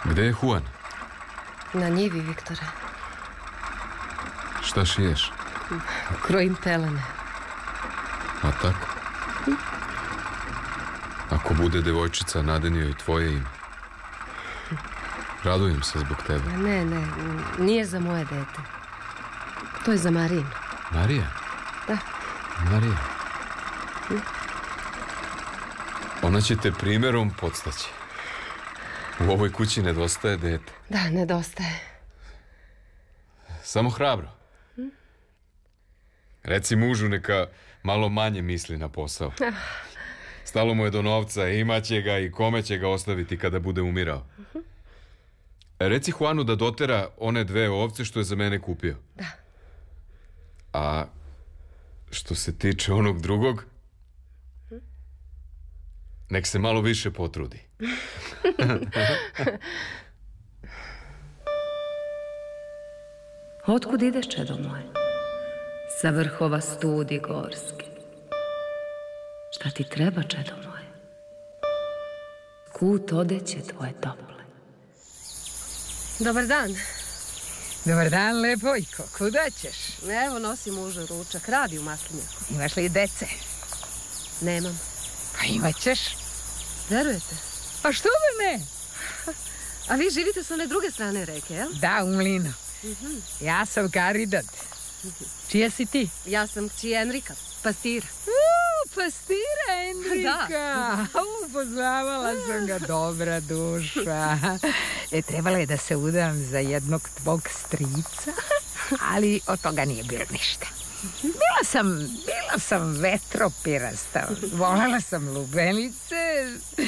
Gde je Juan? Na njivi, Viktore. Šta šiješ? Krojim pelene. A tako? Ako bude devojčica, nadeni joj tvoje ime. Radujem se zbog tebe. Ne, nije za moje dete. To je za Marinu. Marija? Da. Marija. Ona će te primjerom podstaći. U ovoj kući nedostaje dete. Da, nedostaje. Samo hrabro. Reci mužu neka malo manje misli na posao. Stalo mu je do novca, imaće ga i kome će ga ostaviti kada bude umirao. Reci Juanu da dotera one 2 ovce što je za mene kupio. Da. A što se tiče onog drugog, nek se malo više potrudi. Otkud ideš, čedo moje? Sa vrhova studi gorski. Šta ti treba, čedo moje? Kut odeće tvoje tople. Dobar dan. Dobar dan, lepojko. Kuda ćeš? Evo, nosim mužu ručak. Radi u maslinjaku. Imaš li dece? Nemam. Pa imat ćeš. Verujete? Pa što da ne? A vi živite s one druge strane reke, jel? Da, u mlinu. Ja sam Karidad. Čija si ti? Ja sam kći Enrika, pastira. Pastira Enrika. Upoznavala sam ga, dobra duša. Trebalo je da se udam za jednog tvog strica, ali od toga nije bilo ništa. Bila sam vetropirasta. Volela sam lubenice.